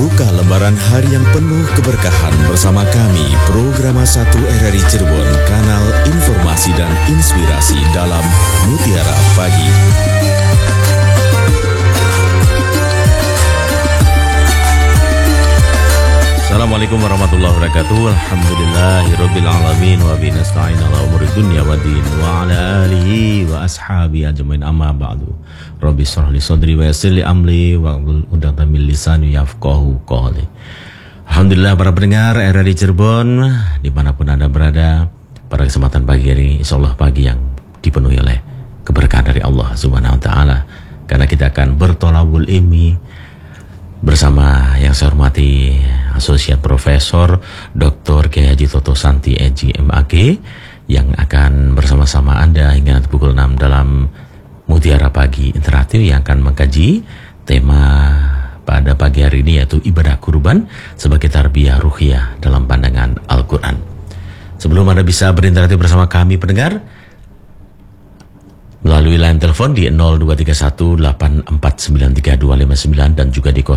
Buka lembaran hari yang penuh keberkahan bersama kami, Programa 1 RRI Cirebon, kanal informasi dan inspirasi dalam Mutiara Pagi. Assalamualaikum warahmatullahi wabarakatuh. Alhamdulillahirabbil alamin wa bihi nasta'in ala umuri dunya waddin wa ala alihi wa ashabi ajmain, amma ba'du. Rabbi shrah li sadri wa yassir li amri wa hlul 'uqdatam min lisani yafqahu qawli. Alhamdulillah para pendengar RRI Cirebon dimanapun Anda berada, pada kesempatan pagi hari insyaallah pagi yang dipenuhi oleh keberkahan dari Allah Subhanahu wa taala, karena kita akan bertolabul ilmi bersama yang saya hormati Asosiat Profesor Dr. Kiai Haji Toto Santi EJ MAG, yang akan bersama-sama Anda hingga nanti pukul 6 dalam Mutiara Pagi Interaktif yang akan mengkaji tema pada pagi hari ini, yaitu ibadah kurban sebagai tarbiyah ruhiyah dalam pandangan Al-Quran. Sebelum Anda bisa berinteraksi bersama kami pendengar melalui line telepon di 02318493259 dan juga di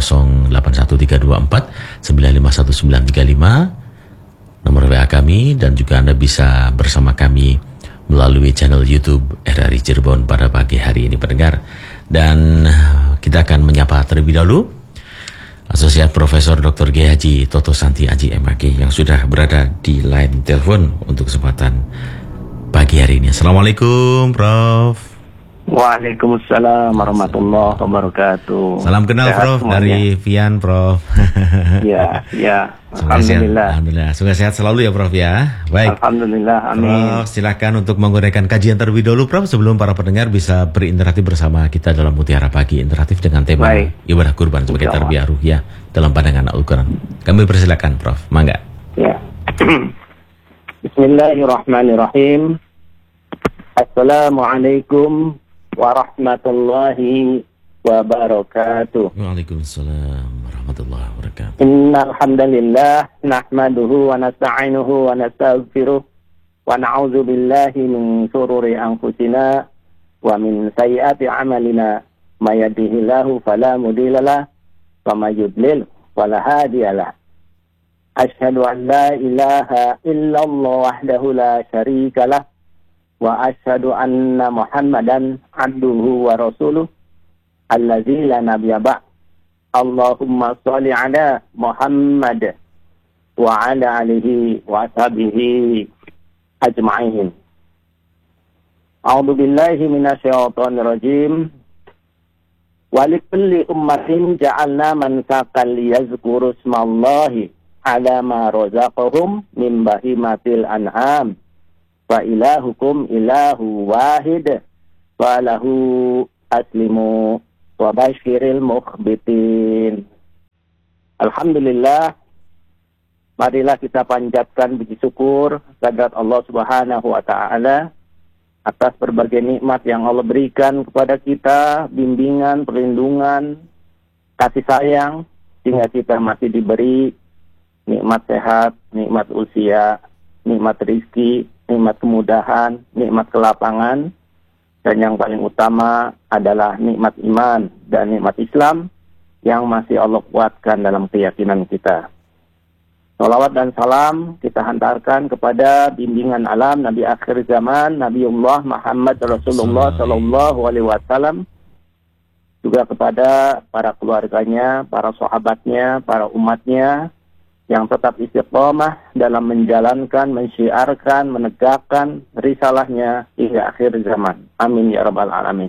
081324951935 nomor WA kami, dan juga Anda bisa bersama kami melalui channel YouTube RRI Cirebon pada pagi hari ini pendengar. Dan kita akan menyapa terlebih dahulu Asosiat Profesor Dr. Kiai Haji Toto Santi EJ MAG yang sudah berada di line telepon untuk kesempatan pagi hari ini. Assalamualaikum Prof. Waalaikumsalam warahmatullahi wabarakatuh. Salam kenal sehat Prof semuanya. Dari Vian Prof. Ya. Alhamdulillah. Alhamdulillah. Semoga sehat selalu ya Prof ya. Baik. Alhamdulillah. Amin. Prof, silakan untuk menggunakan kajian terlebih dahulu Prof, sebelum para pendengar bisa berinteraktif bersama kita dalam Mutiara Pagi Interaktif dengan tema ibadah kurban sebagai tarbiyah ruhiyah dalam pandangan Al-Quran. Kami persilakan Prof. Mangga. Ya. Bismillahirrahmanirrahim. Assalamualaikum warahmatullahi wabarakatuh. Waalaikumsalam warahmatullahi wabarakatuh. Innal hamdalillah nahmaduhu wa nasta'inuhu wa nastaghfiruh wa na'udzu billahi min shururi anfusina wa min sayyiati a'malina. May yahdihillahu fala mudhillalah wa may yudlil fala hadiyalah. Asyhadu an la ilaha illallah wahdahu la syarikalah wa asyhadu anna Muhammadan abduhu wa rasuluh allazi la nabiyya ba'd. Allahumma sholli ala Muhammad wa ala alihi wa ashabihi ajma'in. A'udzu billahi minasyaitonir rajim. Wa likulli ummatin ja'alna mansakan liyazkuru ismallahi ala ma razaqahum min bahimatil an'am. Fa ilahukum ilahu wahid wa lahu aslimu wa basyiril mukhbitin. Alhamdulillah, marilah kita panjatkan puji syukur kehadirat Allah Subhanahu wa taala atas berbagai nikmat yang Allah berikan kepada kita, bimbingan, perlindungan, kasih sayang, sehingga kita masih diberi nikmat sehat, nikmat usia, nikmat rizki, nikmat kemudahan, nikmat kelapangan, dan yang paling utama adalah nikmat iman dan nikmat Islam yang masih Allah kuatkan dalam keyakinan kita. Salawat dan salam kita hantarkan kepada bimbingan alam Nabi akhir zaman, Nabiullah Muhammad Rasulullah Sallallahu Alaihi Wasallam, juga kepada para keluarganya, para sahabatnya, para umatnya yang tetap istiqomah dalam menjalankan, mensyiarkan, menegakkan risalahnya hingga akhir zaman. Amin ya rabbal alamin.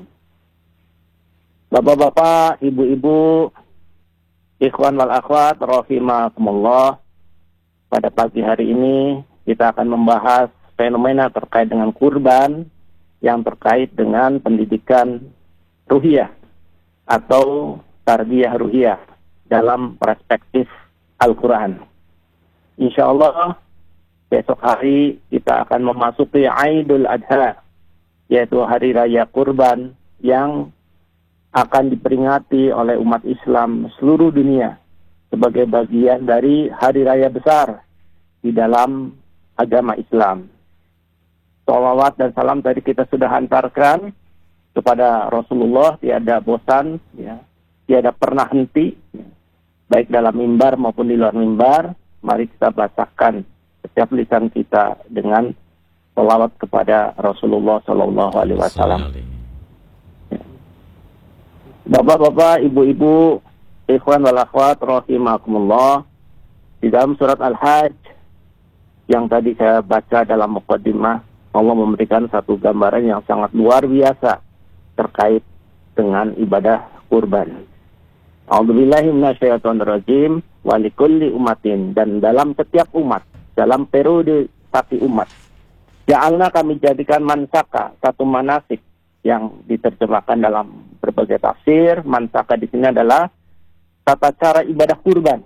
Bapak-bapak, ibu-ibu, ikhwan wal akhwat rahimakumullah, pada pagi hari ini kita akan membahas fenomena terkait dengan kurban yang terkait dengan pendidikan ruhiyah atau tarbiyah ruhiyah dalam perspektif Al-Quran. Insya Allah besok hari kita akan memasuki Aidul Adha, yaitu hari raya kurban yang akan diperingati oleh umat Islam seluruh dunia sebagai bagian dari hari raya besar di dalam agama Islam. Shalawat dan salam tadi kita sudah hantarkan kepada Rasulullah, tiada bosan, ya, tiada pernah henti, ya, baik dalam mimbar maupun di luar mimbar, mari kita basahkan setiap lisan kita dengan sholawat kepada Rasulullah Shallallahu Alaihi Wasallam. Bapak-bapak, ibu-ibu, ikhwan wal akhwat rahimakumullah, di dalam surat Al-Hajj yang tadi saya baca dalam muqaddimah, Allah memberikan satu gambaran yang sangat luar biasa terkait dengan ibadah kurban. A'udzubillahi minasyaitonirrajim, wa likulli umatin, dan dalam setiap umat, dalam periode satu umat, ja'alna, kami jadikan mansaka, satu manasik yang diterjemahkan dalam berbagai tafsir. Mansaka di sini adalah tata cara ibadah kurban.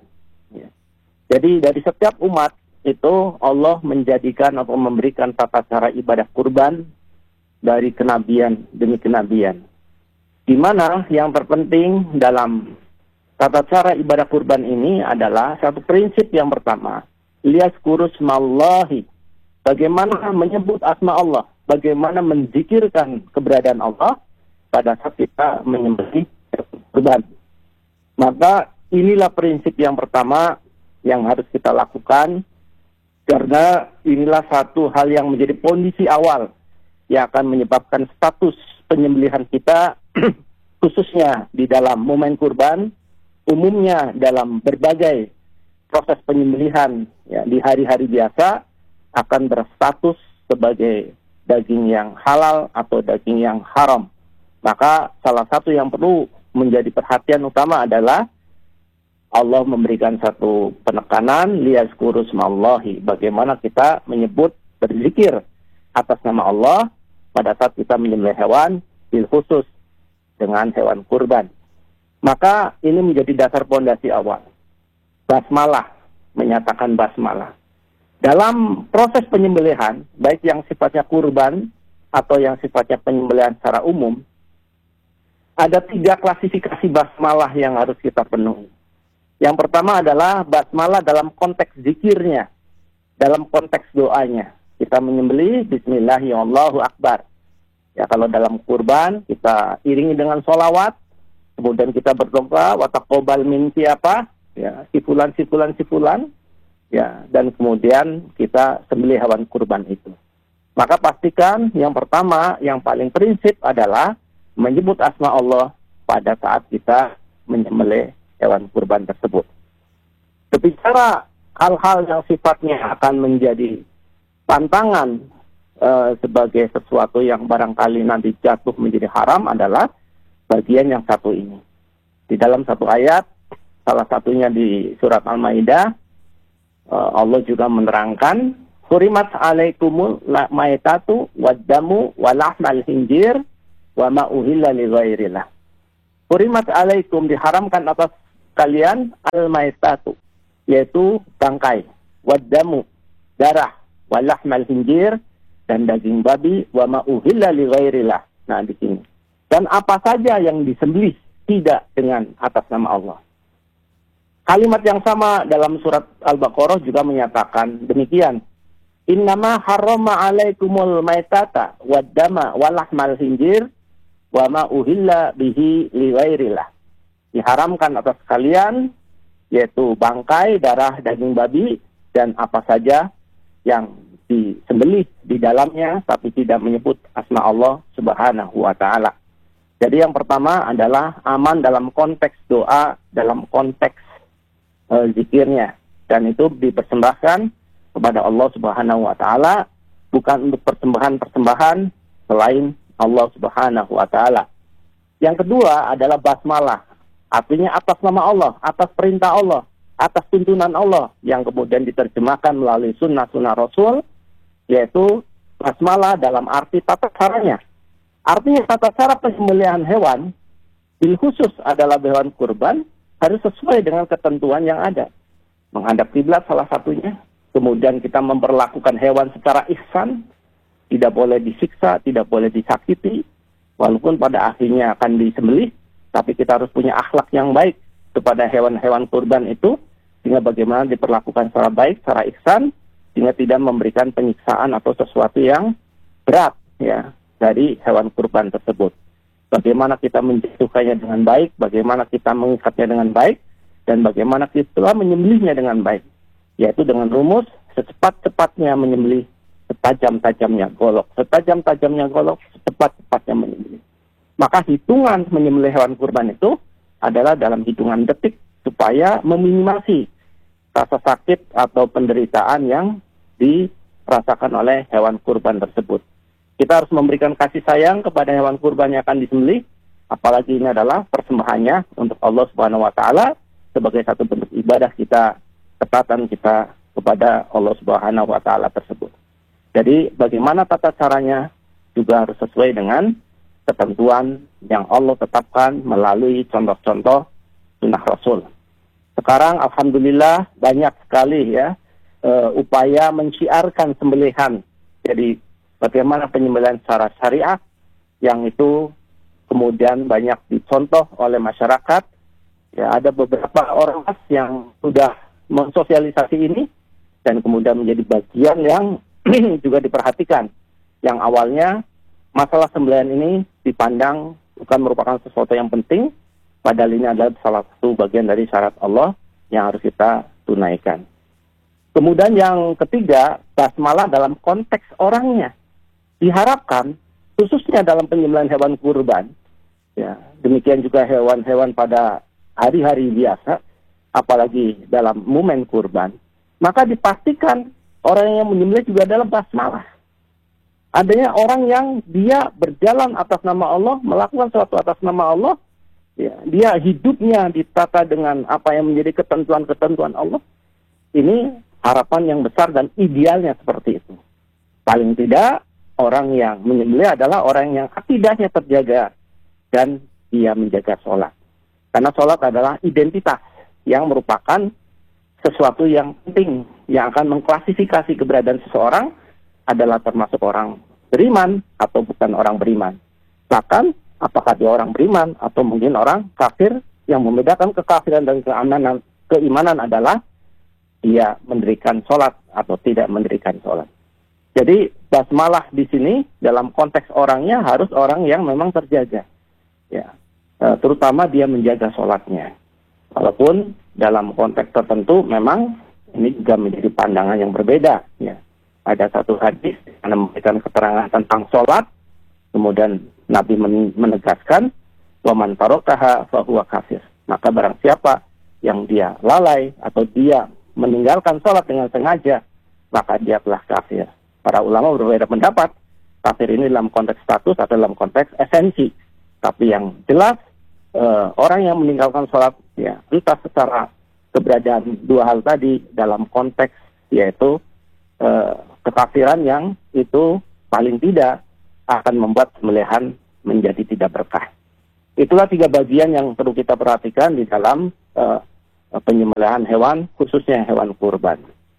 Jadi dari setiap umat itu Allah menjadikan atau memberikan tata cara ibadah kurban dari kenabian demi kenabian. Di mana yang terpenting dalam tata cara ibadah kurban ini adalah satu prinsip yang pertama, liyazkuru smallahi, bagaimana menyebut asma Allah, bagaimana menzikirkan keberadaan Allah pada saat kita menyembelih kurban. Maka inilah prinsip yang pertama yang harus kita lakukan, karena inilah satu hal yang menjadi kondisi awal yang akan menyebabkan status penyembelihan kita khususnya di dalam momen kurban, umumnya dalam berbagai proses penyembelihan ya, di hari-hari biasa akan berstatus sebagai daging yang halal atau daging yang haram. Maka salah satu yang perlu menjadi perhatian utama adalah Allah memberikan satu penekanan, liyazkuru smallahi, bagaimana kita menyebut, berzikir atas nama Allah pada saat kita menyembelih hewan, bil khusus dengan hewan kurban. Maka ini menjadi dasar pondasi awal. Basmalah, menyatakan basmalah. Dalam proses penyembelihan, baik yang sifatnya kurban atau yang sifatnya penyembelihan secara umum, ada 3 klasifikasi basmalah yang harus kita penuhi. Yang pertama adalah basmalah dalam konteks zikirnya, dalam konteks doanya. Kita menyembelih, bismillahirrahmanirrahim, akbar. Ya, kalau dalam kurban, kita iringi dengan sholawat, kemudian kita berdoa, wa taqabbal minni apa? Ya, sifulan, ya, dan kemudian kita sembelih hewan kurban itu. Maka pastikan yang pertama, yang paling prinsip adalah menyebut asma Allah pada saat kita menyembelih hewan kurban tersebut. Berbicara hal-hal yang sifatnya akan menjadi pantangan sebagai sesuatu yang barangkali nanti jatuh menjadi haram adalah bagian yang satu ini. Di dalam satu ayat, salah satunya di surat Al-Maidah, Allah juga menerangkan, hurimat alaikumul maitatu waddamu walahmal hinjir wa ma uhilla li ghairillah. Hurimat alaikum, diharamkan atas kalian al-maitatu, yaitu bangkai, waddamu, darah, walahmal hinjir, dan daging babi, wa ma uhilla li ghairillah. Nah, di sini. Dan apa saja yang disembelih tidak dengan atas nama Allah. Kalimat yang sama dalam surat Al-Baqarah juga menyatakan demikian. Innama harrama alaikumul maitata waddama walahmal hinjir wa ma uhilla bihi li ghairillah. Diharamkan atas kalian yaitu bangkai, darah, daging babi, dan apa saja yang disembelih di dalamnya tapi tidak menyebut asma Allah Subhanahu wa ta'ala. Jadi yang pertama adalah aman dalam konteks doa, dalam konteks zikirnya, dan itu dipersembahkan kepada Allah Subhanahu wa ta'ala, bukan untuk persembahan-persembahan selain Allah Subhanahu wa ta'ala. Yang kedua adalah basmalah, artinya atas nama Allah, atas perintah Allah, atas tuntunan Allah, yang kemudian diterjemahkan melalui sunnah-sunnah Rasul, yaitu basmalah dalam arti tata caranya. Artinya tata cara penyembelihan hewan, bil khusus adalah hewan kurban, harus sesuai dengan ketentuan yang ada. Menghadap kiblat salah satunya, kemudian kita memperlakukan hewan secara ihsan, tidak boleh disiksa, tidak boleh disakiti, walaupun pada akhirnya akan disembelih, tapi kita harus punya akhlak yang baik kepada hewan-hewan kurban itu, sehingga bagaimana diperlakukan secara baik, secara ihsan, sehingga tidak memberikan penyiksaan atau sesuatu yang berat ya dari hewan kurban tersebut. Bagaimana kita menjatuhkannya dengan baik, bagaimana kita mengikatnya dengan baik, dan bagaimana kita menyembelihnya dengan baik, yaitu dengan rumus secepat-cepatnya menyembelih, setajam-tajamnya golok, setajam-tajamnya golok, secepat-cepatnya menyembelih. Maka hitungan menyembelih hewan kurban itu adalah dalam hitungan detik supaya meminimasi rasa sakit atau penderitaan yang dirasakan oleh hewan kurban tersebut. Kita harus memberikan kasih sayang kepada hewan kurban yang akan disembelih, apalagi ini adalah persembahannya untuk Allah Subhanahu wa taala sebagai satu bentuk ibadah kita, ketatan kita kepada Allah Subhanahu wa taala tersebut. Jadi bagaimana tata caranya juga harus sesuai dengan ketentuan yang Allah tetapkan melalui contoh-contoh sunnah Rasul. Sekarang alhamdulillah banyak sekali ya upaya menciarkan sembelihan. Jadi bagaimana penyembelihan secara syariah yang itu kemudian banyak dicontoh oleh masyarakat. Ya, ada beberapa orang yang sudah mensosialisasi ini dan kemudian menjadi bagian yang juga diperhatikan. Yang awalnya masalah sembelihan ini dipandang bukan merupakan sesuatu yang penting, padahal ini adalah salah satu bagian dari syarat Allah yang harus kita tunaikan. Kemudian yang ketiga, basmalah dalam konteks orangnya. Diharapkan, khususnya dalam penyembelihan hewan kurban, ya, demikian juga hewan-hewan pada hari-hari biasa, apalagi dalam momen kurban, maka dipastikan orang yang menyembelih juga adalah basmalah. Adanya orang yang dia berjalan atas nama Allah, melakukan sesuatu atas nama Allah, ya, dia hidupnya ditata dengan apa yang menjadi ketentuan-ketentuan Allah. Ini harapan yang besar dan idealnya seperti itu. Paling tidak, orang yang menyembelih adalah orang yang akidahnya terjaga dan dia menjaga sholat. Karena sholat adalah identitas yang merupakan sesuatu yang penting, yang akan mengklasifikasi keberadaan seseorang adalah termasuk orang beriman atau bukan orang beriman. Bahkan, apakah dia orang beriman atau mungkin orang kafir, yang membedakan kekafiran dan keimanan adalah dia mendirikan sholat atau tidak mendirikan sholat. Jadi, basmalah di sini dalam konteks orangnya harus orang yang memang terjaga. Ya. Terutama dia menjaga sholatnya. Walaupun dalam konteks tertentu memang ini juga menjadi pandangan yang berbeda. Ya. Ada satu hadis yang memberikan keterangan tentang sholat, kemudian Nabi menegaskan, وَمَنْ تَرَكَهَا فَهُوَ kafir. Maka barang siapa yang dia lalai atau dia meninggalkan sholat dengan sengaja, maka dia telah kafir. Para ulama berbeda pendapat, kafir ini dalam konteks status atau dalam konteks esensi. Tapi yang jelas, orang yang meninggalkan sholat, ya, entah secara keberadaan dua hal tadi dalam konteks, yaitu kekafiran yang itu paling tidak akan membuat sembelihan menjadi tidak berkah. Itulah 3 bagian yang perlu kita perhatikan di dalam penyembelihan hewan, khususnya hewan kurban.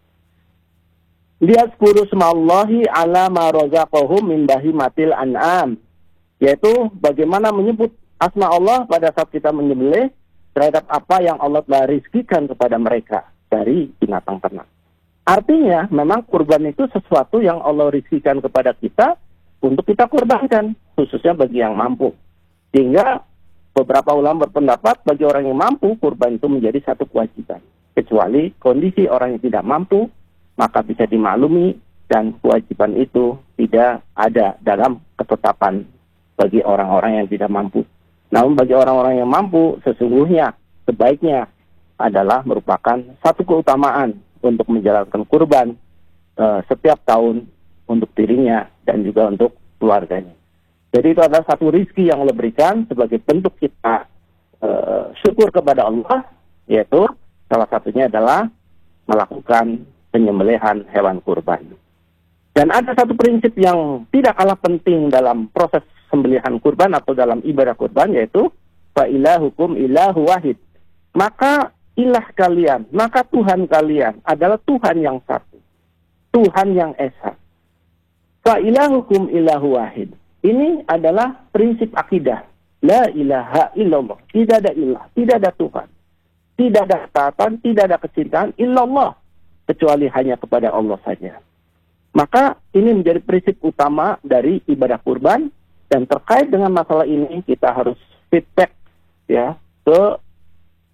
Liyazkuru smallahi ala ma razaqahum min bahimatil an'am, yaitu bagaimana menyebut asma Allah pada saat kita menyembelih terhadap apa yang Allah telah rizkikan kepada mereka dari binatang ternak. Artinya, memang kurban itu sesuatu yang Allah rizkikan kepada kita untuk kita kurbankan, khususnya bagi yang mampu. Sehingga beberapa ulama berpendapat bagi orang yang mampu, kurban itu menjadi satu kewajiban. Kecuali kondisi orang yang tidak mampu, maka bisa dimaklumi dan kewajiban itu tidak ada dalam ketetapan bagi orang-orang yang tidak mampu. Namun bagi orang-orang yang mampu, sesungguhnya sebaiknya adalah merupakan satu keutamaan untuk menjalankan kurban setiap tahun untuk dirinya dan juga untuk keluarganya. Jadi itu adalah satu rizki yang Allah berikan sebagai bentuk kita syukur kepada Allah, yaitu salah satunya adalah melakukan penyembelihan hewan kurban. Dan ada satu prinsip yang tidak kalah penting dalam proses sembelihan kurban atau dalam ibadah kurban, yaitu fa ilahukum ilahu wahid. Maka ilah kalian, maka Tuhan kalian adalah Tuhan yang satu, Tuhan yang esa. Fa ilahukum ilahu wahid. Ini adalah prinsip akidah. La ilaha illallah. Tidak ada ilah, tidak ada Tuhan, tidak ada ketaatan, tidak ada kecintaan illallah, kecuali hanya kepada Allah saja. Maka ini menjadi prinsip utama dari ibadah kurban. Dan terkait dengan masalah ini kita harus feedback ya ke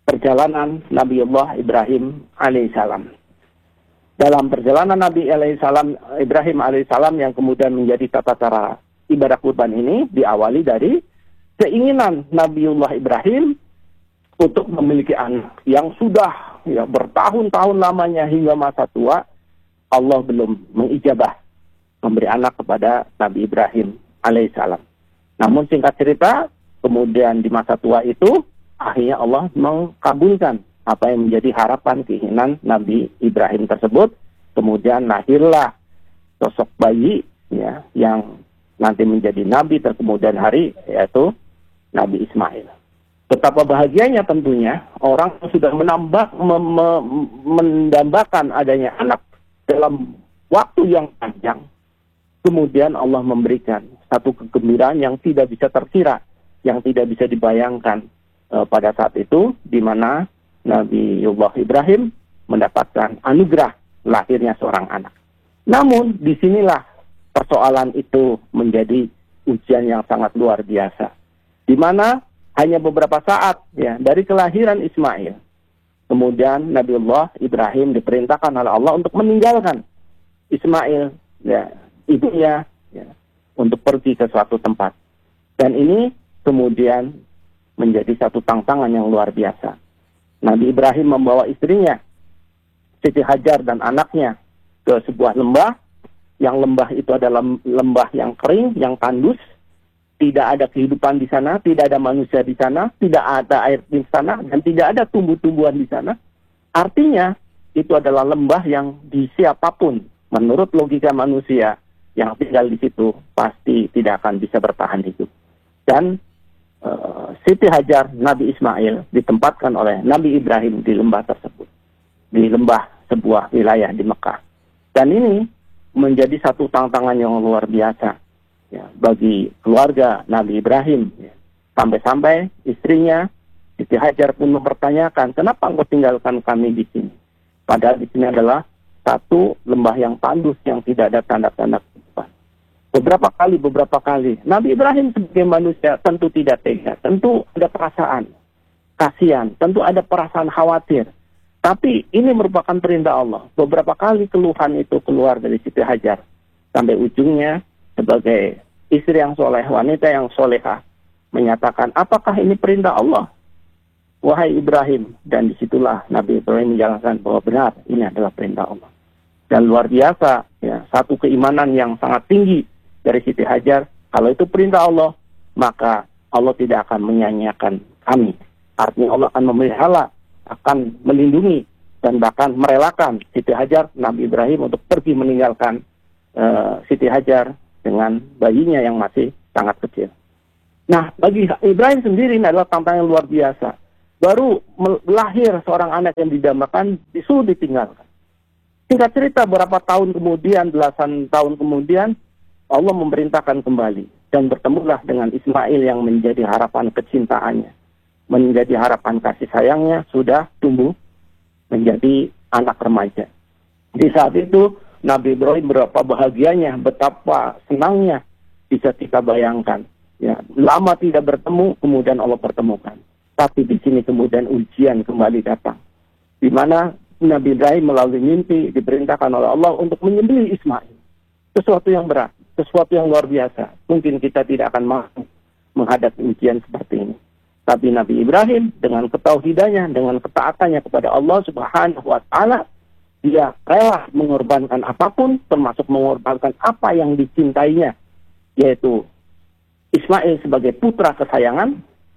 perjalanan Nabiullah Ibrahim alaihissalam. Dalam perjalanan Nabi Ibrahim alaihissalam yang kemudian menjadi tata cara ibadah kurban ini diawali dari keinginan Nabiullah Ibrahim untuk memiliki anak yang sudah bertahun-tahun lamanya hingga masa tua Allah belum mengijabah memberi anak kepada Nabi Ibrahim alaihissalam. Namun singkat cerita, kemudian di masa tua itu akhirnya Allah mengabulkan apa yang menjadi harapan keinginan Nabi Ibrahim tersebut. Kemudian lahirlah sosok bayi yang nanti menjadi nabi kemudian hari, yaitu Nabi Ismail. Betapa bahagianya tentunya orang yang sudah mendambakan adanya anak dalam waktu yang panjang. Kemudian Allah memberikan satu kegembiraan yang tidak bisa terkira, yang tidak bisa dibayangkan pada saat itu, di mana Nabiullah Ibrahim mendapatkan anugerah lahirnya seorang anak. Namun disinilah persoalan itu menjadi ujian yang sangat luar biasa, di mana hanya beberapa saat dari kelahiran Ismail, kemudian Nabiullah Ibrahim diperintahkan oleh Allah untuk meninggalkan Ismail, ibunya, untuk pergi ke suatu tempat. Dan ini kemudian menjadi satu tantangan yang luar biasa. Nabi Ibrahim membawa istrinya, Siti Hajar dan anaknya ke sebuah lembah, yang lembah itu adalah lembah yang kering, yang tandus, tidak ada kehidupan di sana, tidak ada manusia di sana, tidak ada air di sana, dan tidak ada tumbuh-tumbuhan di sana. Artinya, itu adalah lembah yang di siapapun, menurut logika manusia, yang tinggal di situ pasti tidak akan bisa bertahan hidup. Dan Siti Hajar, Nabi Ismail, ditempatkan oleh Nabi Ibrahim di lembah tersebut, di lembah sebuah wilayah di Mekah. Dan ini menjadi satu tantangan yang luar biasa bagi keluarga Nabi Ibrahim. Sampai-sampai istrinya, Siti Hajar pun mempertanyakan, kenapa engkau tinggalkan kami di sini? Padahal di sini adalah satu lembah yang tandus, yang tidak ada tanda-tanda kehidupan. Beberapa kali, Nabi Ibrahim sebagai manusia tentu tidak tega, tentu ada perasaan kasihan, tentu ada perasaan khawatir. Tapi ini merupakan perintah Allah. Beberapa kali keluhan itu keluar dari Siti Hajar, sampai ujungnya sebagai istri yang soleh, wanita yang solehah, menyatakan, apakah ini perintah Allah? Wahai Ibrahim. Dan disitulah Nabi Ibrahim menjelaskan bahwa benar, ini adalah perintah Allah. Dan luar biasa, satu keimanan yang sangat tinggi dari Siti Hajar. Kalau itu perintah Allah, maka Allah tidak akan menyanyiakan kami. Artinya Allah akan memelihara, akan melindungi, dan bahkan merelakan Siti Hajar, Nabi Ibrahim, untuk pergi meninggalkan Siti Hajar dengan bayinya yang masih sangat kecil. Nah, bagi Ibrahim sendiri ini adalah tantangan luar biasa. Baru lahir seorang anak yang didambakan, disuruh ditinggalkan. Singkat cerita, beberapa tahun kemudian, belasan tahun kemudian, Allah memerintahkan kembali. Dan bertemulah dengan Ismail yang menjadi harapan kecintaannya, menjadi harapan kasih sayangnya, sudah tumbuh menjadi anak remaja. Di saat itu, Nabi Ibrahim berapa bahagianya, betapa senangnya, bisa kita bayangkan. Lama tidak bertemu, kemudian Allah pertemukan. Tapi di sini kemudian ujian kembali datang, di mana Nabi Ibrahim melalui mimpi diperintahkan oleh Allah untuk menyembelih Ismail. Sesuatu yang berat, sesuatu yang luar biasa. Mungkin kita tidak akan mampu menghadapi ujian seperti ini. Tapi Nabi Ibrahim dengan ketauhidannya, dengan ketaatannya kepada Allah Subhanahu wa Ta'ala, dia rela mengorbankan apapun, termasuk mengorbankan apa yang dicintainya, yaitu Ismail sebagai putra kesayangan.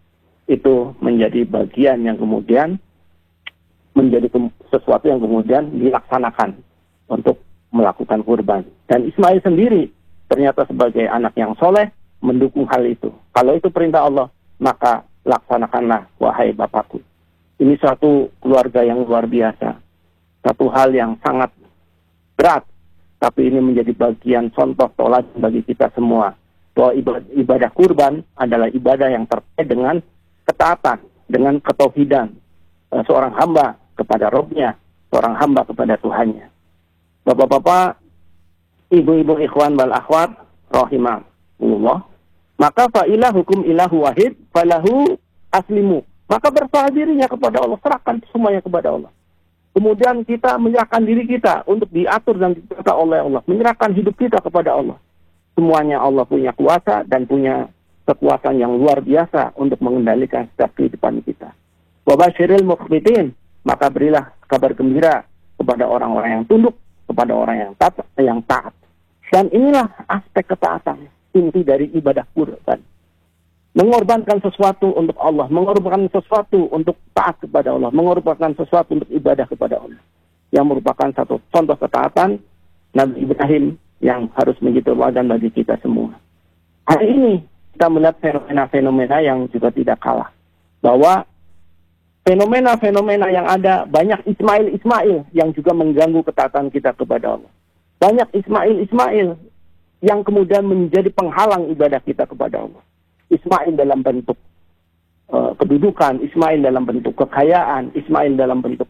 Itu menjadi bagian yang kemudian menjadi sesuatu yang kemudian dilaksanakan untuk melakukan kurban. Dan Ismail sendiri ternyata sebagai anak yang soleh mendukung hal itu. Kalau itu perintah Allah, maka laksanakanlah, wahai bapakku. Ini suatu keluarga yang luar biasa. Satu hal yang sangat berat, tapi ini menjadi bagian contoh teladan bagi kita semua, bahwa ibadah kurban adalah ibadah yang terkait dengan ketaatan, dengan ketauhidan seorang hamba kepada Rabb-nya, seorang hamba kepada Tuhannya. Bapak-bapak, ibu-ibu, ikhwan wal akhwat rahimahullah, maka fa'ilah hukum ilahu wahid falahu aslimu maka berserah dirinya kepada Allah, serahkan semuanya kepada Allah. Kemudian kita menyerahkan diri kita untuk diatur dan ditata oleh Allah, menyerahkan hidup kita kepada Allah. Semuanya Allah punya kuasa dan punya kekuasaan yang luar biasa untuk mengendalikan setiap kehidupan kita. Wa basyiril mukhbitin, maka berilah kabar gembira kepada orang-orang yang tunduk, kepada orang yang taat. Dan inilah aspek ketaatan, inti dari ibadah kurban. Mengorbankan sesuatu untuk Allah, mengorbankan sesuatu untuk taat kepada Allah, mengorbankan sesuatu untuk ibadah kepada Allah. Yang merupakan satu contoh ketaatan Nabi Ibrahim yang harus menjadi teladan bagi kita semua. Hari ini kita melihat fenomena-fenomena yang juga tidak kalah. Bahwa fenomena-fenomena yang ada, banyak Ismail yang juga mengganggu ketaatan kita kepada Allah. Banyak Ismail yang kemudian menjadi penghalang ibadah kita kepada Allah. Ismail dalam bentuk kedudukan, Ismail dalam bentuk kekayaan, Ismail dalam bentuk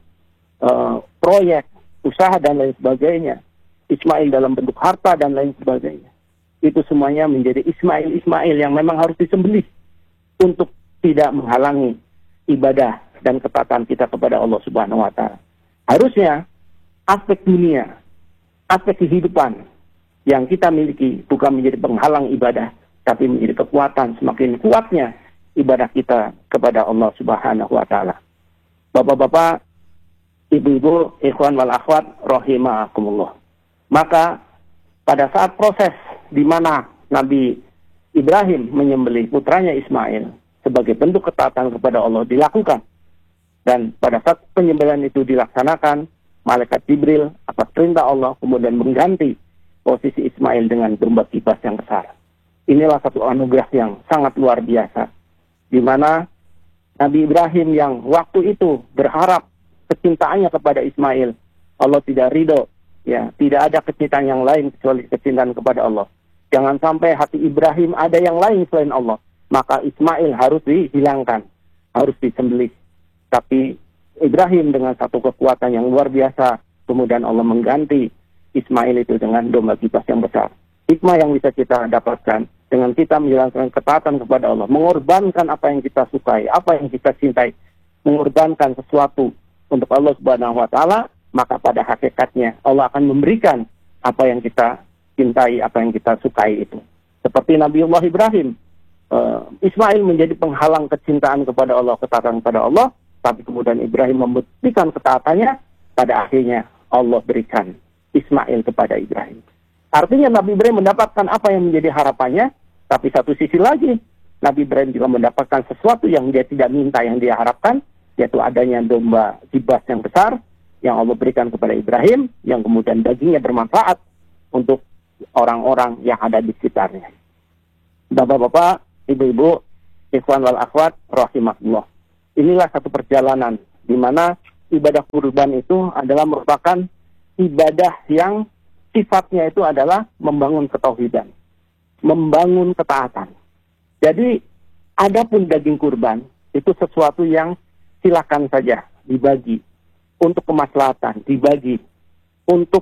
proyek, usaha dan lain sebagainya, Ismail dalam bentuk harta dan lain sebagainya. Itu semuanya menjadi Ismail yang memang harus disembelih untuk tidak menghalangi ibadah dan ketaatan kita kepada Allah Subhanahu wa taala. Harusnya aspek dunia, aspek kehidupan yang kita miliki bukan menjadi penghalang ibadah, tapi menjadi kekuatan semakin kuatnya ibadah kita kepada Allah Subhanahu wa taala. Bapak-bapak, ibu-ibu, ikhwan wal akhwat rahimakumullah. Maka pada saat proses di mana Nabi Ibrahim menyembelih putranya Ismail sebagai bentuk ketaatan kepada Allah dilakukan, dan pada saat penyembelihan itu dilaksanakan, malaikat Jibril atas perintah Allah kemudian mengganti posisi Ismail dengan domba kibas yang besar. Inilah satu anugerah yang sangat luar biasa, di mana Nabi Ibrahim yang waktu itu berharap kecintaannya kepada Ismail, Allah tidak ridho, ya, tidak ada kecintaan yang lain kecuali kecintaan kepada Allah. Jangan sampai hati Ibrahim ada yang lain selain Allah, maka Ismail harus dihilangkan, harus disembelih. Tapi Ibrahim dengan satu kekuatan yang luar biasa, kemudian Allah mengganti Ismail itu dengan domba kibas yang besar. Hikmah yang bisa kita dapatkan dengan kita menjalankan ketaatan kepada Allah, mengorbankan apa yang kita sukai, apa yang kita cintai, mengorbankan sesuatu untuk Allah Subhanahu wa taala, maka pada hakikatnya Allah akan memberikan apa yang kita cintai, apa yang kita sukai itu. Seperti Nabiullah Ibrahim, Ismail menjadi penghalang kecintaan kepada Allah, ketaatan kepada Allah, tapi kemudian Ibrahim membuktikan ketaatannya, pada akhirnya Allah berikan Ismail kepada Ibrahim. Artinya Nabi Ibrahim mendapatkan apa yang menjadi harapannya, tapi satu sisi lagi, Nabi Ibrahim juga mendapatkan sesuatu yang dia tidak minta, yang dia harapkan, yaitu adanya domba kibas yang besar, yang Allah berikan kepada Ibrahim, yang kemudian dagingnya bermanfaat untuk orang-orang yang ada di sekitarnya. Bapak-bapak, ibu-ibu, ikhwan wal akhwat, rahimakumullah. Inilah satu perjalanan di mana ibadah kurban itu adalah merupakan ibadah yang sifatnya itu adalah membangun ketauhidan, membangun ketaatan. Jadi, adapun daging kurban itu sesuatu yang silakan saja dibagi untuk kemaslahatan, dibagi untuk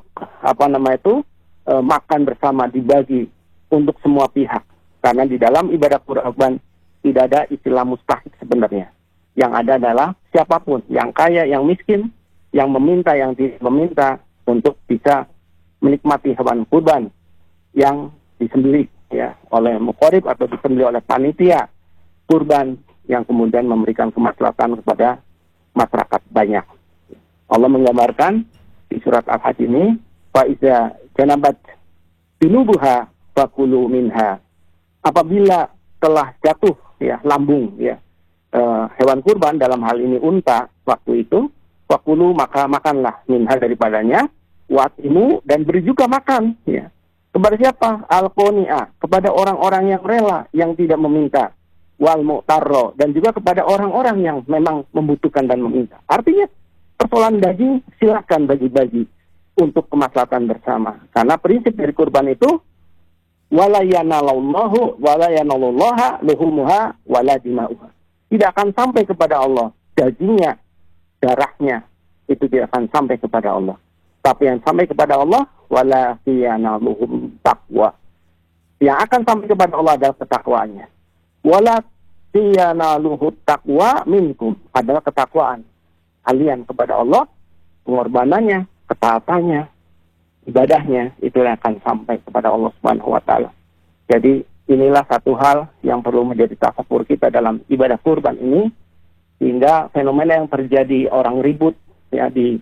makan bersama, dibagi untuk semua pihak. Karena di dalam ibadah kurban tidak ada istilah mustahik sebenarnya. Yang ada adalah siapapun, yang kaya, yang miskin, yang meminta, yang tidak meminta, untuk bisa menikmati hewan kurban yang disembelih ya oleh muqarib atau disembelih oleh panitia kurban yang kemudian memberikan kemaslahatan kepada masyarakat banyak. Allah menggambarkan di surat Al-Hajj ini, fa iza janabat junubuha fakulu minha. Apabila telah jatuh ya lambung ya hewan kurban, dalam hal ini unta, waktu itu fakulu maka makanlah minha daripadanya, watimu dan beri juga makan ya. Kepada siapa? Al-qoni'ah, kepada orang-orang yang rela, yang tidak meminta, wal mu'tarro, dan juga kepada orang-orang yang memang membutuhkan dan meminta. Artinya persoalan daging silakan bagi-bagi untuk kemaslahatan bersama. Karena prinsip dari kurban itu wala yanalullaha luhumuha wala dima'uha. Tidak akan sampai kepada Allah dagingnya, darahnya, itu tidak akan sampai kepada Allah. Tapi yang sampai kepada Allah wala yanaluhum taqwa. Yang akan sampai kepada Allah adalah ketakwaannya. Wala Iyanaluhut taqwa minkum, adalah ketakwaan kalian kepada Allah, pengorbanannya, ketaatannya, ibadahnya itu yang akan sampai kepada Allah Subhanahu wa taala. Jadi inilah satu hal yang perlu menjadi tafakur kita dalam ibadah kurban ini, sehingga fenomena yang terjadi orang ribut ya di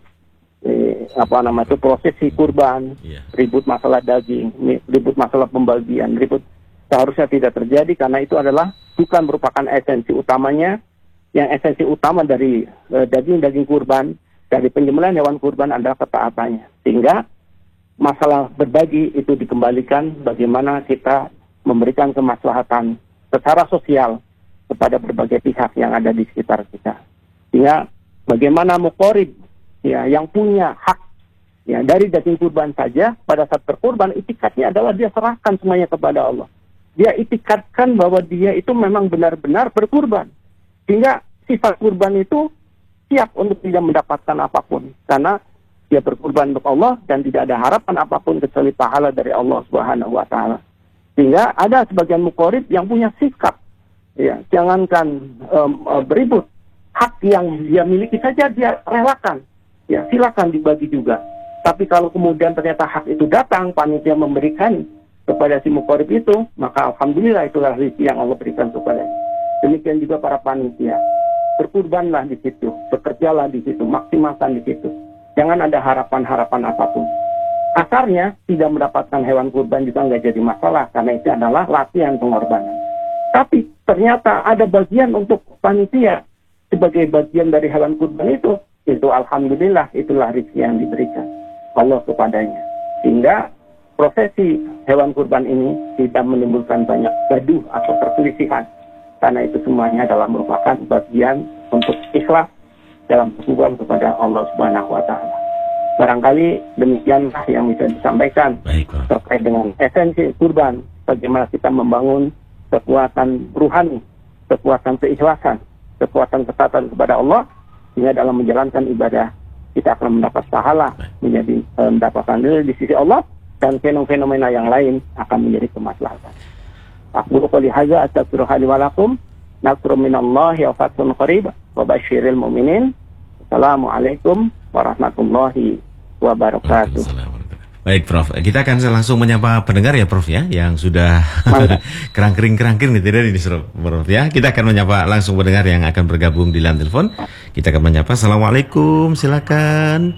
prosesi kurban, ribut masalah daging, ribut masalah pembagian, ribut seharusnya tidak terjadi, karena itu adalah bukan merupakan esensi utamanya. Yang esensi utama dari daging kurban, dari penyembelihan hewan kurban adalah ketaatannya. Sehingga masalah berbagi itu dikembalikan bagaimana kita memberikan kemaslahatan secara sosial kepada berbagai pihak yang ada di sekitar kita. Sehingga bagaimana muqorib ya, yang punya hak ya, dari daging kurban saja pada saat berkurban, itikadnya adalah dia serahkan semuanya kepada Allah. Dia itikadkan bahwa dia itu memang benar-benar berkurban. Sehingga sifat kurban itu siap untuk tidak mendapatkan apapun. Karena dia berkurban untuk Allah dan tidak ada harapan apapun kecuali pahala dari Allah Subhanahu wa taala. Sehingga ada sebagian muqorib yang punya sikap ya, jangankan beribut, hak yang dia miliki saja dia relakan. Ya, silakan dibagi juga. Tapi kalau kemudian ternyata hak itu datang, panitia memberikan kepada si muqorib itu, maka alhamdulillah itulah rezeki yang Allah berikan kepada. Demikian juga para panitia, berkurbanlah di situ, bekerjalah di situ, maksimalkan di situ. Jangan ada harapan-harapan apapun. Asarnya tidak mendapatkan hewan kurban juga nggak jadi masalah, karena itu adalah latihan pengorbanan. Tapi ternyata ada bagian untuk panitia sebagai bagian dari hewan kurban itu alhamdulillah itulah rezeki yang diberikan Allah kepadanya. Sehingga prosesi hewan kurban ini tidak menimbulkan banyak gaduh atau perselisihan, karena itu semuanya adalah merupakan bagian untuk ikhlas dalam hubungan kepada Allah Subhanahu wa taala. Barangkali demikianlah yang bisa disampaikan terkait dengan esensi kurban, bagaimana kita membangun kekuatan ruhani, kekuatan keikhlasan, kekuatan ketaatan kepada Allah, sehingga dalam menjalankan ibadah kita akan mendapat pahala, menjadi mendapatkan nilai di sisi Allah, dan fenomena yang lain akan menjadi kemaslahatan. Aqulu qouli hadza astaghfirullaha li wa lakum, nasrun minallahi wa fathun qarib wa basyiril mu'minin. Assalamualaikum warahmatullahi wabarakatuh. Baik Prof, kita akan langsung menyapa pendengar ya Prof ya, yang sudah kerangkering gitu dari Prof ya. Kita akan menyapa langsung pendengar yang akan bergabung di line telepon. Kita akan menyapa. Assalamualaikum, silakan.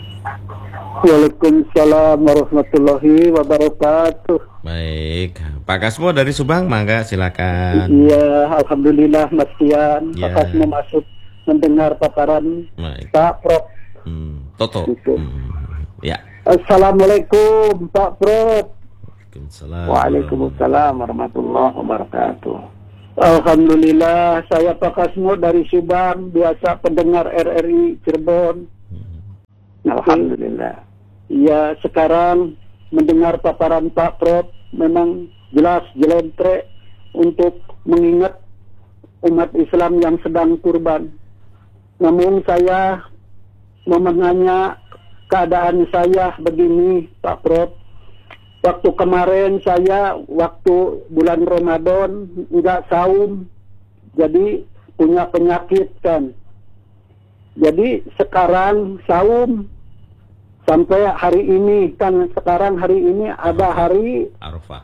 Waalaikumsalam warahmatullahi wabarakatuh. Baik, Pak Kasmo dari Subang, mangga silakan. Iya, alhamdulillah Mas Tian, ya. Pak Kasmo masuk mendengar paparan Pak Prof. Toto. Ya. Assalamualaikum Pak Prof. Waalaikumsalam warahmatullahi wabarakatuh. Alhamdulillah, saya Pak Kasmo dari Subang, biasa pendengar RRI Cirebon. Alhamdulillah. Iya, sekarang mendengar paparan Pak Prof memang jelas jelentrek untuk mengingat umat Islam yang sedang kurban. Namun saya mau menanya keadaan saya begini Pak Prof. Waktu kemarin saya waktu bulan Ramadan enggak saum, jadi punya penyakit kan. Jadi sekarang saum sampai hari ini kan, sekarang hari ini ada hari Arafah.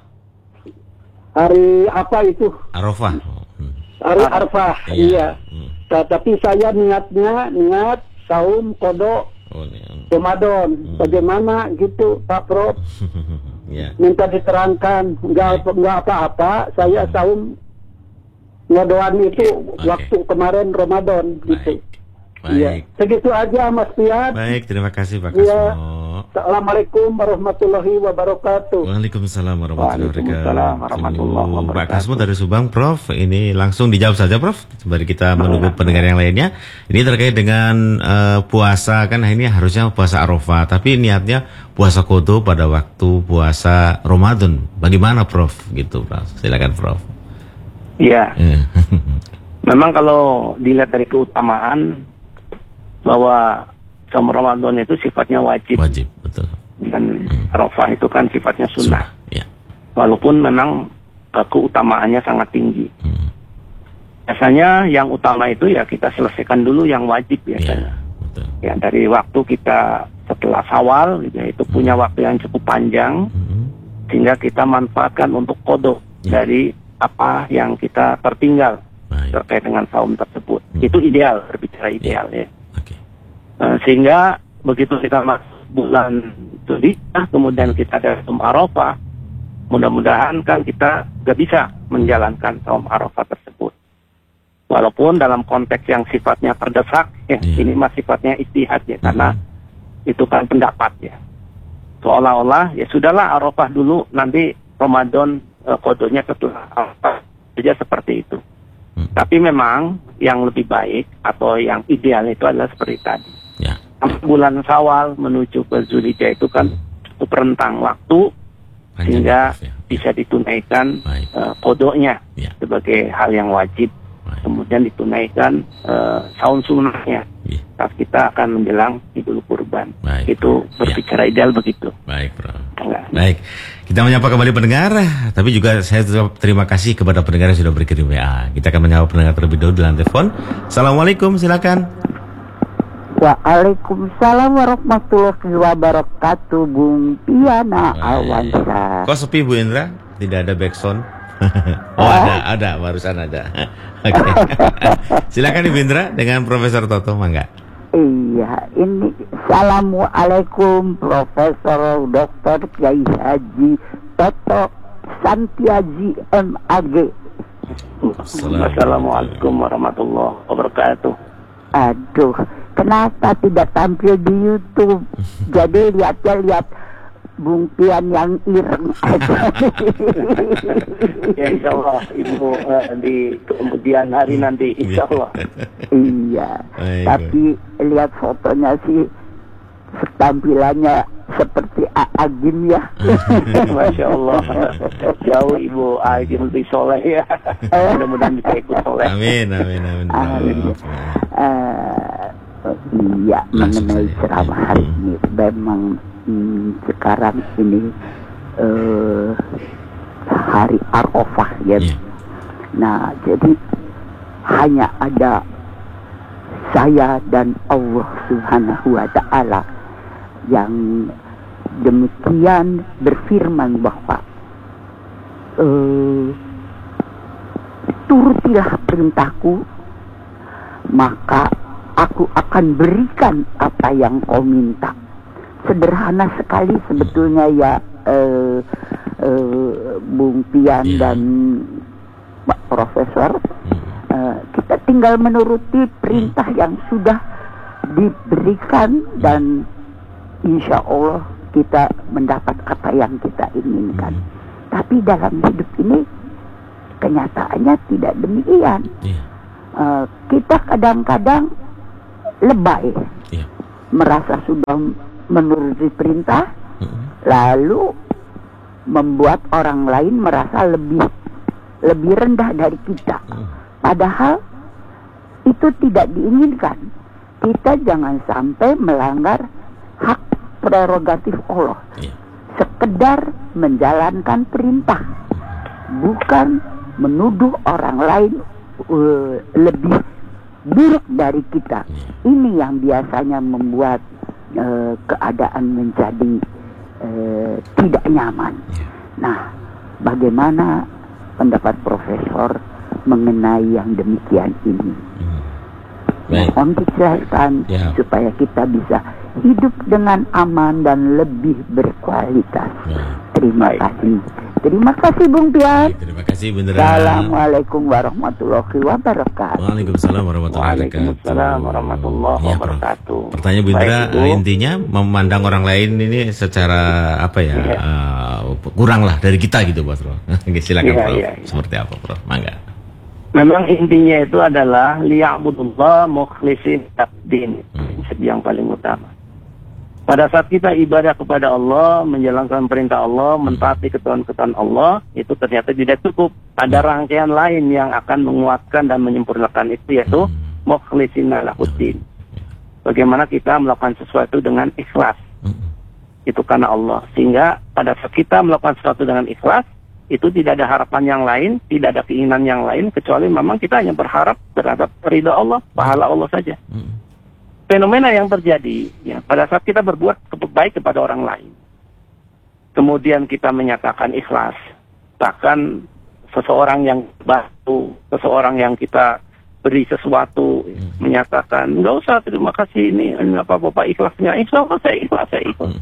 Hari apa itu? Arafah. Hari Arafah, iya. Tapi saya niat saum kodok Ramadan. Bagaimana gitu Pak Prof? Minta diterangkan. Enggak apa-apa, saya saum ngodoan itu waktu kemarin Ramadan gitu. Baik. Ya, segitu aja Mas Tian. Baik, terima kasih Pak Kasmo. Ya. Assalamualaikum warahmatullahi wabarakatuh. Waalaikumsalam warahmatullahi wabarakatuh. Pak Kasmo dari Subang, Prof. Ini langsung dijawab saja, Prof. Sembari kita menunggu pendengar yang lainnya. Ini terkait dengan puasa, kan ini harusnya puasa Arafah, tapi niatnya puasa qadha pada waktu puasa Ramadan. Bagaimana, Prof? Gitu, Prof. Silakan, Prof. Iya. Memang kalau dilihat dari keutamaan bahwa saum Ramadan itu sifatnya wajib. Wajib, betul. Dan Arafah itu kan sifatnya sunnah. Ya. Walaupun memang keutamaannya sangat tinggi. biasanya yang utama itu ya kita selesaikan dulu yang wajib biasanya. Betul. Ya, dari waktu kita setelah Syawal gitu, itu punya waktu yang cukup panjang sehingga kita manfaatkan untuk qada dari apa yang kita tertinggal terkait dengan saum tersebut. Itu ideal, berbicara ideal ya. Okay. Sehingga begitu kita masuk bulan Dzulhijjah, kemudian kita ada saum Arafah, mudah-mudahan kan kita gak bisa menjalankan saum Arafah tersebut. Walaupun dalam konteks yang sifatnya terdesak, ya, ini mah sifatnya ijtihad ya, karena itu kan pendapat ya. Seolah-olah ya sudahlah Arafah dulu, nanti Ramadan kodonya setelah Arafah saja, seperti itu. Tapi memang yang lebih baik atau yang ideal itu adalah seperti tadi. Ya. Bulan Syawal menuju ke Dzulhijjah itu kan cukup rentang waktu sehingga bisa ditunaikan kodonya sebagai hal yang wajib. Kemudian ditunaikan saum sunnahnya saat kita akan menjelang Idul Kurban. Itu berbicara ideal begitu. Baik, Bro. Baik, kita menyapa kembali pendengar, tapi juga saya terima kasih kepada pendengar yang sudah berkirim WA. Kita akan menyapa pendengar terlebih dahulu di line telepon. Assalamualaikum, silakan. Waalaikumsalam warahmatullahi wabarakatuh, Bung Piana Alwansyah. Kok sepi Bu Indra? Tidak ada backsound? Oh ada, barusan ada. Oke. Silakan Ibu Indra dengan Profesor Toto, mangga. Iya, ini Assalamualaikum Profesor Dr. Kiai Haji Toto Santiaji MAG. Assalamualaikum warahmatullahi wabarakatuh. Aduh, kenapa tidak tampil di YouTube? Jadi lihat Bung Pian yang ireng aja. Ya insya Allah Ibu di kemudian hari nanti insya Allah. Iya. Tapi lihat fotonya sih tampilannya seperti Agim ya. Masya Allah. Jauh Ibu Agim lebih soleh ya. Mudah-mudahan bisa ikut soleh. Amin. Iya, mengenai ceramah hari ini memang sekarang ini hari Arafah ya. Nah, jadi hanya ada saya dan Allah Subhanahu wa Ta'ala yang demikian berfirman bahwa turutilah perintahku, maka aku akan berikan apa yang kau minta. Sederhana sekali sebetulnya ya, Bung Pian dan Pak Profesor. Kita tinggal menuruti perintah yang sudah diberikan dan insya Allah kita mendapat apa yang kita inginkan. Tapi dalam hidup ini kenyataannya tidak demikian. Kita kadang-kadang lebay, merasa sudah menuruti perintah, lalu membuat orang lain merasa lebih rendah dari kita. Padahal itu tidak diinginkan. Kita jangan sampai melanggar hak prerogatif Allah. Sekedar menjalankan perintah, bukan menuduh orang lain lebih buruk dari kita. Ini yang biasanya membuat keadaan menjadi tidak nyaman. Nah, bagaimana pendapat Profesor mengenai yang demikian ini? Mohon dijelaskan supaya kita bisa hidup dengan aman dan lebih berkualitas. Terima kasih. Terima kasih Bung Pian. Terima kasih Bunda. Assalamualaikum warahmatullahi wabarakatuh. Waalaikumsalam warahmatullahi wabarakatuh. Pertanyaan Bunda, intinya memandang orang lain ini secara apa ya, kurang lah dari kita gitu, Bos. Silakan Prof. Seperti apa, Prof? Mangga. Memang intinya itu adalah liya'budullah mukhlisin taqdin. Yang paling utama. Pada saat kita ibadah kepada Allah, menjalankan perintah Allah, mentaati ketentuan Allah, itu ternyata tidak cukup. Ada rangkaian lain yang akan menguatkan dan menyempurnakan itu, yaitu mukhlishina lahuddin. Bagaimana kita melakukan sesuatu dengan ikhlas. Itu karena Allah. Sehingga pada saat kita melakukan sesuatu dengan ikhlas, itu tidak ada harapan yang lain, tidak ada keinginan yang lain, kecuali memang kita hanya berharap terhadap ridha Allah, pahala Allah saja. Fenomena yang terjadi, ya, pada saat kita berbuat baik kepada orang lain, kemudian kita menyatakan ikhlas, bahkan seseorang yang bantu, seseorang yang kita beri sesuatu, menyatakan, nggak usah, terima kasih, ini apa-apa ikhlasnya, insya Allah saya ikhlas.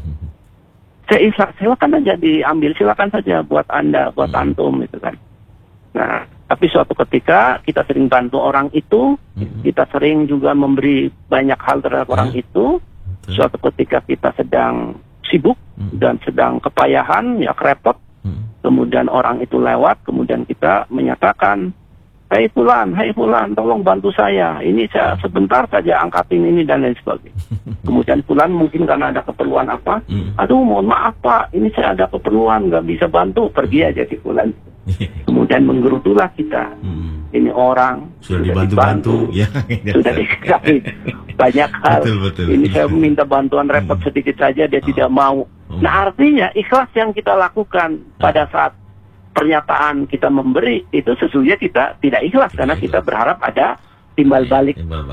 Saya ikhlas, silakan aja diambil, silakan saja buat Anda, buat antum, gitu kan. Nah, tapi suatu ketika kita sering bantu orang itu, kita sering juga memberi banyak hal terhadap orang itu. Suatu ketika kita sedang sibuk dan sedang kepayahan, ya kerepot. Kemudian orang itu lewat, kemudian kita menyatakan, Hai Fulan, tolong bantu saya. Ini saya sebentar saja angkatin ini dan lain sebagainya. Kemudian Fulan mungkin karena ada keperluan apa, aduh mohon maaf Pak, ini saya ada keperluan, nggak bisa bantu, pergi aja si Fulan. Kemudian menggerutulah kita. Ini orang sudah dibantu, ya, sudah dikasih banyak hal. Betul. Ini saya minta bantuan repot sedikit saja, dia tidak mau. Nah artinya ikhlas yang kita lakukan pada saat pernyataan kita memberi itu sesungguhnya kita tidak ikhlas karena kita berharap ada timbal balik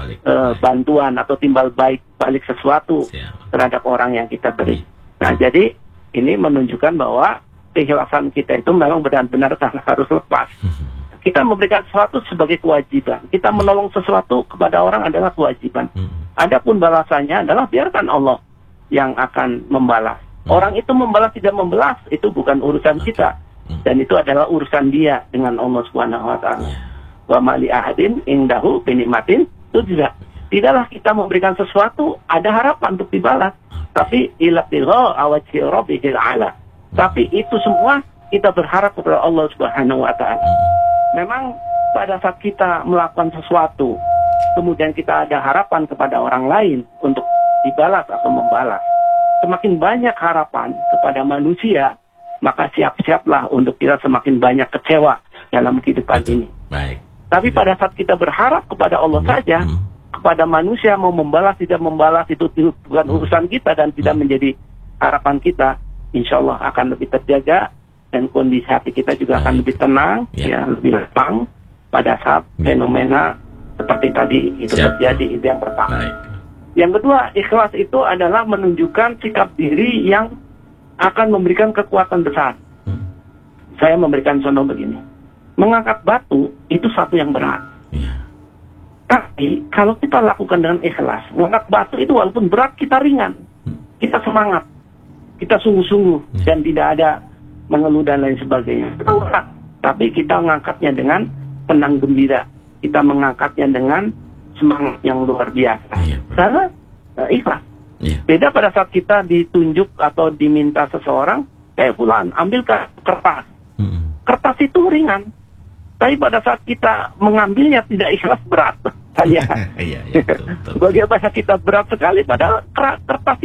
bantuan atau timbal balik sesuatu terhadap orang yang kita beri. Nah jadi ini menunjukkan bahwa keikhlasan kita itu memang benar-benar harus lepas. Kita memberikan sesuatu sebagai kewajiban. Kita menolong sesuatu kepada orang adalah kewajiban. Adapun balasannya adalah biarkan Allah yang akan membalas. Orang itu membalas tidak membalas itu bukan urusan kita. Dan itu adalah urusan dia dengan Allah Subhanahu wa taala. Wa mali ahadin indahu binikmatin, itu tidaklah kita memberikan sesuatu ada harapan untuk dibalas, tapi ilaqillah awajhi rabbihil ala. Tapi itu semua kita berharap kepada Allah Subhanahu wa taala. Memang pada saat kita melakukan sesuatu, kemudian kita ada harapan kepada orang lain untuk dibalas atau membalas. Semakin banyak harapan kepada manusia, maka siap-siaplah untuk kita semakin banyak kecewa dalam kehidupan ini. Baik. Tapi pada saat kita berharap kepada Allah saja, kepada manusia mau membalas tidak membalas itu bukan urusan kita dan tidak menjadi harapan kita, insya Allah akan lebih terjaga dan kondisi hati kita juga akan lebih tenang, ya lebih lapang pada saat fenomena seperti tadi itu terjadi. Itu yang pertama. Baik. Yang kedua, ikhlas itu adalah menunjukkan sikap diri yang akan memberikan kekuatan besar. Saya memberikan contoh begini. Mengangkat batu itu satu yang berat. Tapi kalau kita lakukan dengan ikhlas, mengangkat batu itu walaupun berat kita ringan. Kita semangat. Kita sungguh-sungguh dan tidak ada mengeluh dan lain sebagainya. Berat. Tapi kita mengangkatnya dengan tenang gembira. Kita mengangkatnya dengan semangat yang luar biasa. Karena ikhlas. Beda pada saat kita ditunjuk atau diminta seseorang, kayak Fulan, ambil kertas. Kertas itu ringan. Tapi pada saat kita mengambilnya tidak ikhlas, berat. Betul. Betul. Bagi bahasa kita berat sekali, padahal kertas